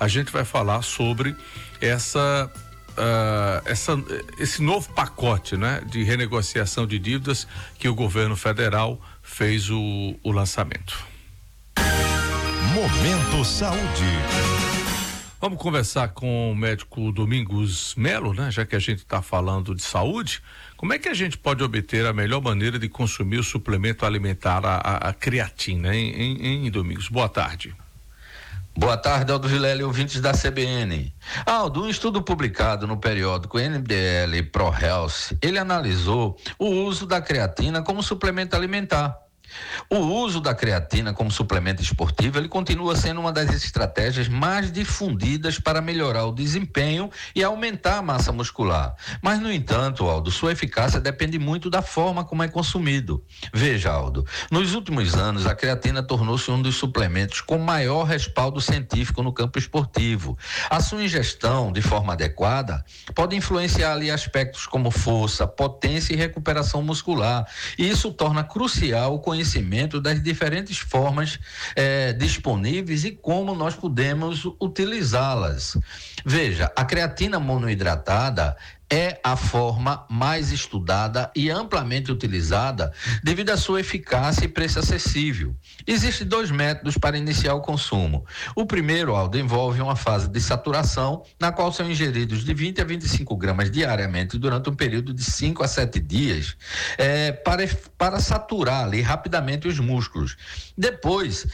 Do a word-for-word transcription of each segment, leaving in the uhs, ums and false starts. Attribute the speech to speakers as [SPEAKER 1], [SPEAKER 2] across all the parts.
[SPEAKER 1] a gente vai falar sobre essa, uh, essa, esse novo pacote, né, de renegociação de dívidas que o governo federal fez o, o lançamento.
[SPEAKER 2] Momento Saúde.
[SPEAKER 1] Vamos conversar com o médico Domingos Melo, né? Já que a gente está falando de saúde, como é que a gente pode obter a melhor maneira de consumir o suplemento alimentar, a, a, a creatina, hein, hein, hein, Domingos? Boa tarde.
[SPEAKER 3] Boa tarde, Aldo Vilela e ouvintes da C B N. Aldo, um estudo publicado no periódico N B L ProHealth, ele analisou o uso da creatina como suplemento alimentar. O uso da creatina como suplemento esportivo, ele continua sendo uma das estratégias mais difundidas para melhorar o desempenho e aumentar a massa muscular. Mas, no entanto, Aldo, sua eficácia depende muito da forma como é consumido. Veja, Aldo, nos últimos anos, a creatina tornou-se um dos suplementos com maior respaldo científico no campo esportivo. A sua ingestão, de forma adequada, pode influenciar ali aspectos como força, potência e recuperação muscular. E isso torna crucial o conhecimento conhecimento das diferentes formas eh, disponíveis e como nós podemos utilizá-las. Veja, a creatina monoidratada é a forma mais estudada e amplamente utilizada devido à sua eficácia e preço acessível. Existem dois métodos para iniciar o consumo. O primeiro, Aldo, envolve uma fase de saturação, na qual são ingeridos de vinte a vinte e cinco gramas diariamente durante um período de cinco a sete dias, é, para, para saturar ali rapidamente os músculos. Depois,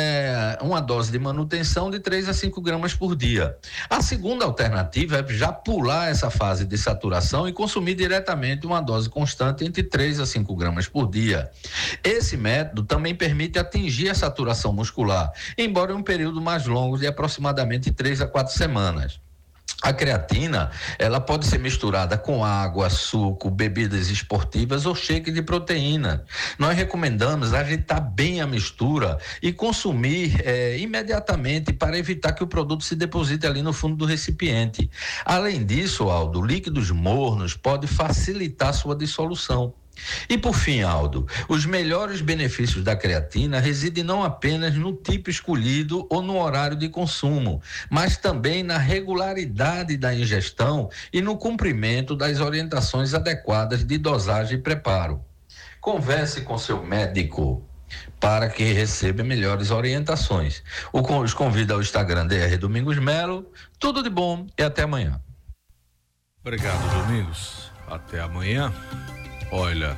[SPEAKER 3] é, uma dose de manutenção de três a cinco gramas por dia. A segunda alternativa é já pular essa fase de saturação saturação e consumir diretamente uma dose constante entre três a cinco gramas por dia. Esse método também permite atingir a saturação muscular, embora em um período mais longo de aproximadamente três a quatro semanas. A creatina, ela pode ser misturada com água, suco, bebidas esportivas ou shake de proteína. Nós recomendamos agitar bem a mistura e consumir eh, imediatamente para evitar que o produto se deposite ali no fundo do recipiente. Além disso, Aldo, líquidos mornos podem facilitar sua dissolução. E por fim, Aldo, os melhores benefícios da creatina residem não apenas no tipo escolhido ou no horário de consumo, mas também na regularidade da ingestão e no cumprimento das orientações adequadas de dosagem e preparo. Converse com seu médico para que receba melhores orientações. Os convido ao Instagram D R Domingos Melo. Tudo de bom e até amanhã.
[SPEAKER 1] Obrigado, Domingos. Até amanhã. Olha,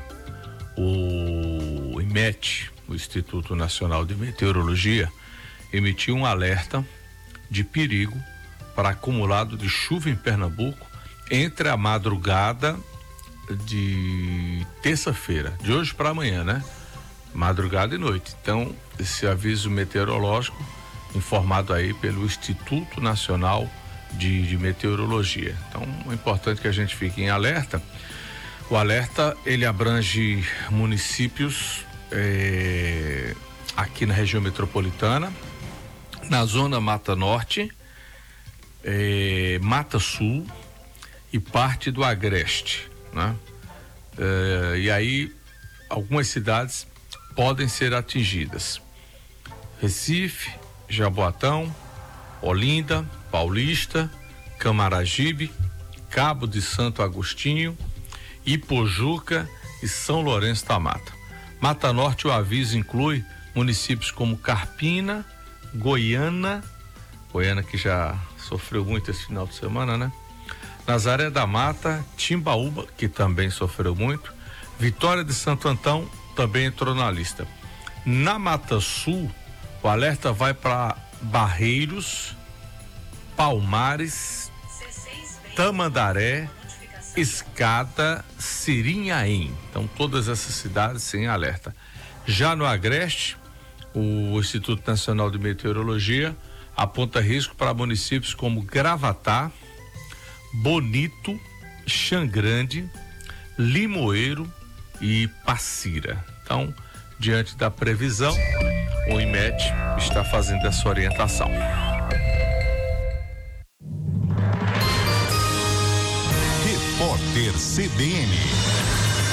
[SPEAKER 1] o IMET, o Instituto Nacional de Meteorologia, emitiu um alerta de perigo para acumulado de chuva em Pernambuco entre a madrugada de terça-feira, de hoje para amanhã, né? Madrugada e noite. Então, esse aviso meteorológico informado aí pelo Instituto Nacional de, de Meteorologia. Então, é importante que a gente fique em alerta. O alerta, ele abrange municípios eh, aqui na região metropolitana, na zona Mata Norte, eh, Mata Sul e parte do Agreste, né? Eh, e aí, algumas cidades podem ser atingidas: Recife, Jaboatão, Olinda, Paulista, Camaragibe, Cabo de Santo Agostinho, Ipojuca e São Lourenço da Mata. Mata Norte, o aviso inclui municípios como Carpina, Goiânia, Goiânia que já sofreu muito esse final de semana, né? Nazaré da Mata, Timbaúba, que também sofreu muito, Vitória de Santo Antão também entrou na lista. Na Mata Sul, o alerta vai para Barreiros, Palmares, Tamandaré, Escada, Sirinhaém. Então, todas essas cidades sem alerta. Já no Agreste, o Instituto Nacional de Meteorologia aponta risco para municípios como Gravatá, Bonito, Xangrande, Limoeiro e Passira. Então, diante da previsão, o IMET está fazendo essa orientação.
[SPEAKER 2] Repórter C B N.